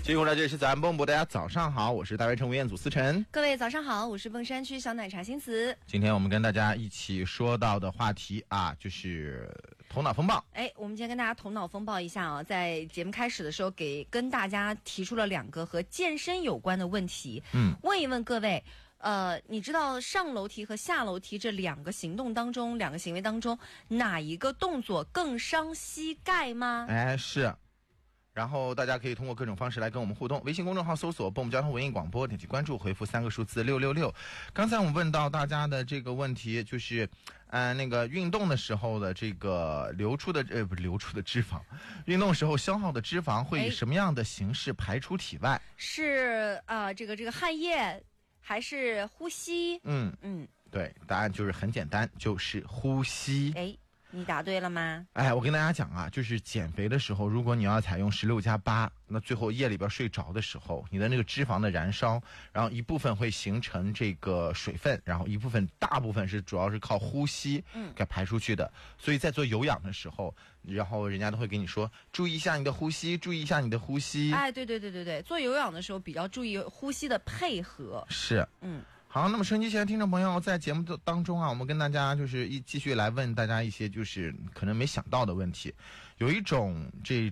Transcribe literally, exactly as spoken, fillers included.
继续回来，这里是早安蹦蹦，大家早上好，我是大学城吴彦祖思晨。 各位早上好，我是凤山区小奶茶新慈。 今天我们跟大家一起说到的话题啊，就是头脑风暴。 哎，我们今天跟大家头脑风暴一下啊，在节目开始的时候给跟大家提出了两个和健身有关的问题。 嗯， 问一问各位。呃，你知道上楼梯和下楼梯这两个行动当中，两个行为当中，哪一个动作更伤膝盖吗？ 哎，是。然后大家可以通过各种方式来跟我们互动，微信公众号搜索蹦蹦交通文艺广播，点击关注，回复三个数字六六六。刚才我们问到大家的这个问题，就是呃那个运动的时候的这个流出的呃不是流出的脂肪，运动时候消耗的脂肪会以什么样的形式排出体外？ 是啊、呃，这个这个汗液还是呼吸？ 嗯嗯， 对，答案就是很简单，就是呼吸。 哎。你答对了吗？ 哎，我跟大家讲啊，就是减肥的时候，如果你要采用十六加八，那最后夜里边睡着的时候，你的那个脂肪的燃烧，然后一部分会形成这个水分，然后一部分大部分是主要是靠呼吸给排出去的。嗯、所以在做有氧的时候，然后人家都会给你说，注意一下你的呼吸，注意一下你的呼吸。 哎，对对对对对，做有氧的时候比较注意呼吸的配合。 是，嗯。好，那么收音机前的听众朋友，在节目当中啊，我们跟大家就是一继续来问大家一些就是可能没想到的问题。有一种这